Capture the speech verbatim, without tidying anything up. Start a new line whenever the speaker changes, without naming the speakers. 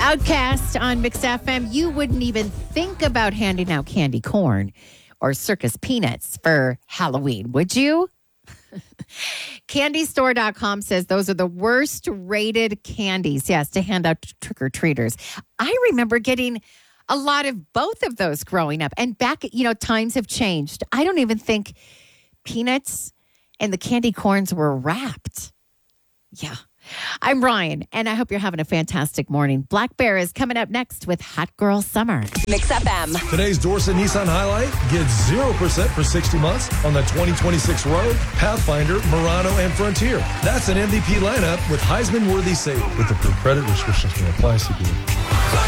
Outcast on Mix F M. You wouldn't even think about handing out candy corn or circus peanuts for Halloween, would you? Candy store dot com says those are the worst rated candies, yes, to hand out to trick-or-treaters. I remember getting a lot of both of those growing up. And back, you know, times have changed. I don't even think peanuts and the candy corns were wrapped. Yeah. I'm Ryan, and I hope you're having a fantastic morning. Black Bear is coming up next with Hot Girl Summer.
Mix F M.
Today's Dorset Nissan Highlight gets zero percent for sixty months on the twenty twenty-six Rogue, Pathfinder, Murano, and Frontier. That's an M V P lineup with Heisman-worthy savings. With approved credit, restrictions may apply. See dealer.